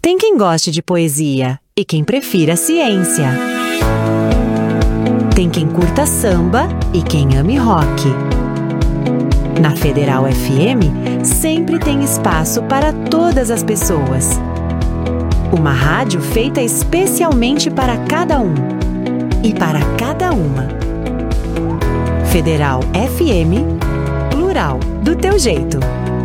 Tem quem goste de poesia e quem prefira ciência. Tem quem curta samba e quem ame rock. Na Federal FM, sempre tem espaço para todas as pessoas. Uma rádio feita especialmente para cada um e para cada uma. Federal FM, plural, do teu jeito.